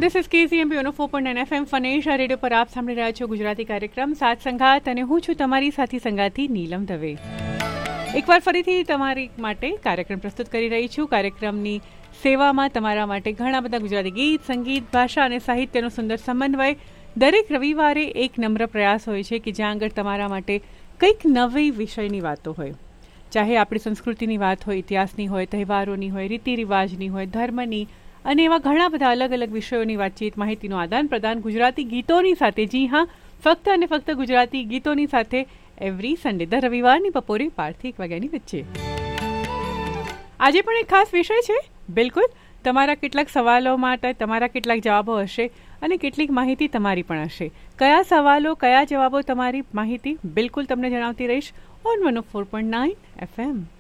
This is KCMP 104.9 FM ફનેશા radio પર આપ સાંભળી રહ્યા છો ગુજરાતી કાર્યક્રમ સાત સંગાત અને હું છું તમારી સાથી સંગાતી નીલમ દવે. એકવાર ફરીથી તમારી માટે કાર્યક્રમ પ્રસ્તુત કરી રહી છું. કાર્યક્રમની સેવામાં તમારા માટે ઘણા બધા ગુજરાતી ગીત, સંગીત, ભાષા અને સાહિત્યનો સુંદર સમન્વય. દરેક રવિવારે એક નમ્ર પ્રયાસ હોય છે કે જ્યાં આગળ તમારા માટે કંઈક નવી વિષયની વાતો હોય. ચાહે આપણી સંસ્કૃતિની વાત હોય, ઇતિહાસની હોય, તહેવારોની હોય, રીતિ રિવાજની હોય, ધર્મની અને એવા ઘણા બધા અલગ અલગ વિષયોની વાતચીત, માહિતીનું આદાન પ્રદાન ગુજરાતી ગીતોની સાથે. જી હા, ફક્ત અને ફક્ત ગુજરાતી ગીતોની સાથે એવરી સન્ડે, દર રવિવારની બપોરે 12 થી 1 વાગ્યાની વચ્ચે. આજે પણ એક ખાસ વિષય છે. બિલકુલ, તમારા કેટલાક સવાલો માટે તમારા કેટલાક જવાબો હશે અને કેટલીક માહિતી તમારી પણ હશે. કયા સવાલો, કયા જવાબો, તમારી માહિતી બિલકુલ તમને જણાવતી રહીશ ઓન 104.9 FM.